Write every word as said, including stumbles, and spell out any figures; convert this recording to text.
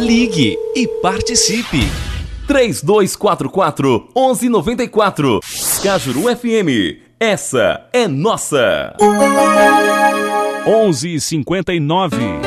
Ligue e participe. três dois quatro quatro, um um nove quatro. Cajuru F M. Essa é nossa. onze e cinquenta e nove.